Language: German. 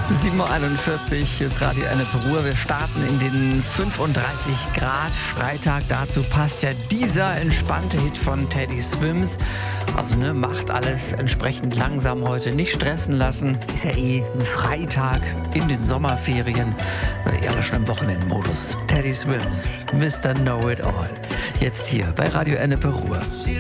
7.41 Uhr ist Radio Ennepe Ruhr. Wir starten in den 35 Grad Freitag. Dazu passt ja dieser entspannte Hit von Teddy Swims. Also macht alles entsprechend langsam heute. Nicht stressen lassen. Ist ja ein Freitag in den Sommerferien. Seid ihr alle schon im Wochenendmodus. Teddy Swims, Mr. Know It All. Jetzt hier bei Radio Ennepe Ruhr.